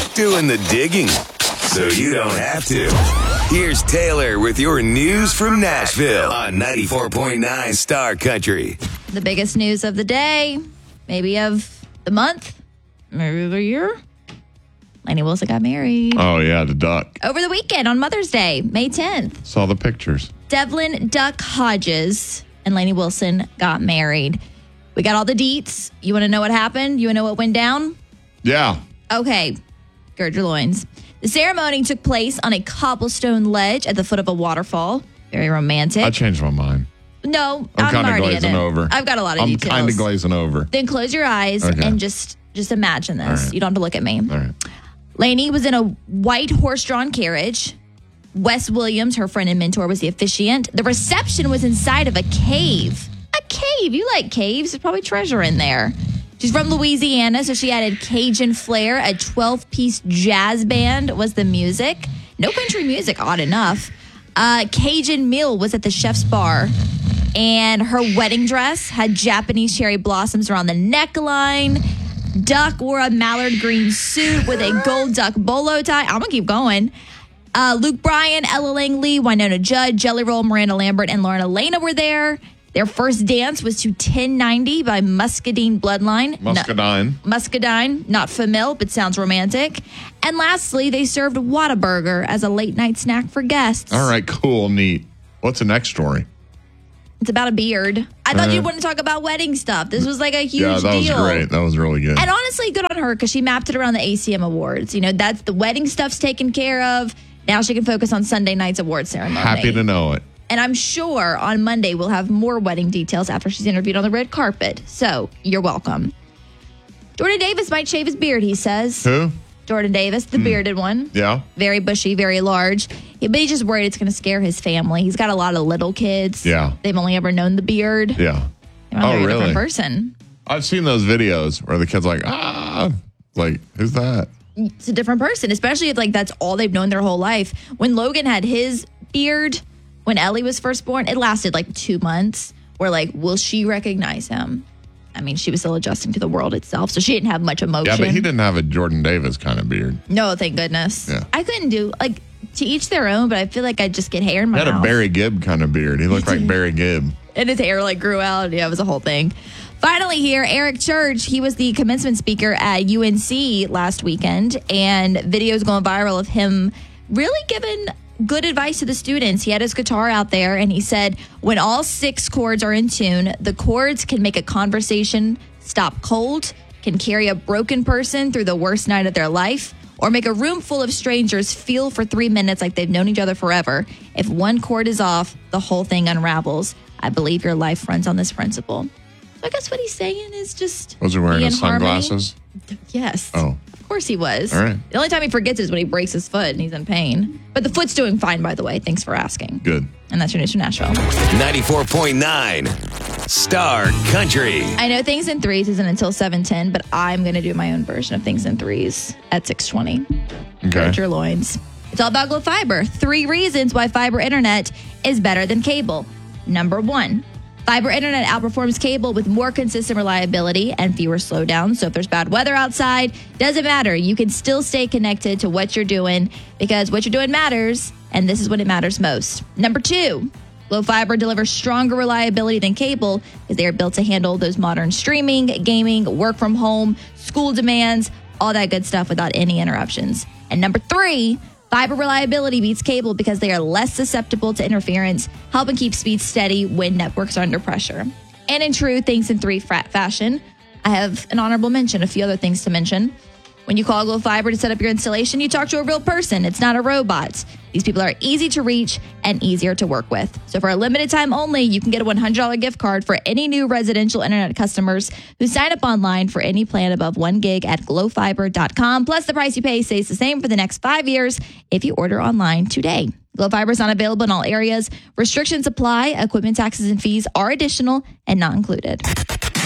doing the digging, so you don't have to. Here's Taylor with your news from Nashville on 94.9 Star Country. The biggest news of the day, maybe of the month, maybe of the year. Lainey Wilson got married. Oh, yeah, the duck. Over the weekend on Mother's Day, May 10th. Saw the pictures. Devlin Duck Hodges and Lainey Wilson got married. We got all the deets. You want to know what happened? You want to know what went down? Yeah. Okay. Gird your loins. The ceremony took place on a cobblestone ledge at the foot of a waterfall. Very romantic. I changed my mind. No, I'm kind of already glazing in it. over. I've got a lot of details. I'm kind of glazing over. Then close your eyes and just imagine this. Right. You don't have to look at me. All right. Lainey was in a white horse-drawn carriage. Wes Williams, her friend and mentor, was the officiant. The reception was inside of a cave. A cave. You like caves. There's probably treasure in there. She's from Louisiana, so she added Cajun flair. A 12-piece jazz band was the music. No country music, odd enough. Cajun meal was at the chef's bar. And her wedding dress had Japanese cherry blossoms around the neckline. Duck wore a mallard green suit with a gold duck bolo tie. I'm going to keep going. Luke Bryan, Ella Langley, Winona Judd, Jelly Roll, Miranda Lambert, and Lauren Elena were there. Their first dance was to 1090 by Muscadine Bloodline. Muscadine, not familiar, but sounds romantic. And lastly, they served Whataburger as a late-night snack for guests. All right, cool, neat. What's the next story? It's about a beard. I thought you'd want to talk about wedding stuff. This was like a huge deal. Yeah, that was great. That was really good. And honestly, good on her because she mapped it around the ACM Awards. You know, that's the wedding stuff's taken care of. Now she can focus on Sunday night's award ceremony. Happy to know it. And I'm sure on Monday we'll have more wedding details after she's interviewed on the red carpet. So you're welcome. Jordan Davis might shave his beard, he says. Who? Jordan Davis, the bearded one. Yeah. Very bushy, very large. But he's just worried it's going to scare his family. He's got a lot of little kids. Yeah. They've only ever known the beard. Yeah. They're a different person. I've seen those videos where the kid's like, like, who's that? It's a different person, especially if like that's all they've known their whole life. When Logan had his beard, when Ellie was first born, it lasted like 2 months. Where like, will she recognize him? I mean, she was still adjusting to the world itself, so she didn't have much emotion. Yeah, but he didn't have a Jordan Davis kind of beard. No, thank goodness. Yeah. I couldn't do, like, to each their own, but I feel like I'd just get hair in my mouth. He had a Barry Gibb kind of beard. He looked like Barry Gibb. And his hair, like, grew out. Yeah, it was a whole thing. Finally here, Eric Church, he was the commencement speaker at UNC last weekend, and videos going viral of him really giving good advice to the students. He had his guitar out there, and he said, when all 6 chords are in tune, the chords can make a conversation stop cold, can carry a broken person through the worst night of their life, or make a room full of strangers feel for 3 minutes like they've known each other forever. If one chord is off, the whole thing unravels. I believe your life runs on this principle. So I guess what he's saying is just Was he wearing be in his sunglasses? harmony. Yes. Oh. Of course he was. All right. The only time he forgets is when he breaks his foot and he's in pain. But the foot's doing fine, by the way. Thanks for asking. Good. And that's your news from Nashville. 94.9 Star Country. I know Things in Threes isn't until 7:10, but I'm going to do my own version of Things in Threes at 6:20. Okay. Gird your loins. It's all about Glow Fiber. 3 reasons why fiber internet is better than cable. Number 1, fiber internet outperforms cable with more consistent reliability and fewer slowdowns. So if there's bad weather outside, doesn't matter. You can still stay connected to what you're doing because what you're doing matters, and this is when it matters most. Number 2, Glow Fiber delivers stronger reliability than cable because they are built to handle those modern streaming, gaming, work from home, school demands, all that good stuff without any interruptions. And number 3, fiber reliability beats cable because they are less susceptible to interference, helping keep speeds steady when networks are under pressure. And in true Things in 3 fashion, I have an honorable mention, a few other things to mention. When you call Glow Fiber to set up your installation, you talk to a real person. It's not a robot. These people are easy to reach and easier to work with. So for a limited time only, you can get a $100 gift card for any new residential internet customers who sign up online for any plan above 1 gig at glowfiber.com. Plus, the price you pay stays the same for the next 5 years if you order online today. Glow Fiber is not available in all areas. Restrictions apply. Equipment taxes and fees are additional and not included.